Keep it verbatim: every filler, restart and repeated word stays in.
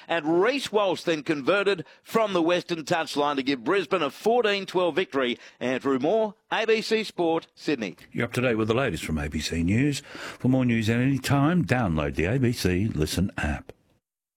and Reece Walsh then converted from the western touchline to give Brisbane a fourteen twelve victory. Andrew Moore, A B C Sport, Sydney. You're up to date with the latest from A B C News. For more news at any time, download the A B C Listen app.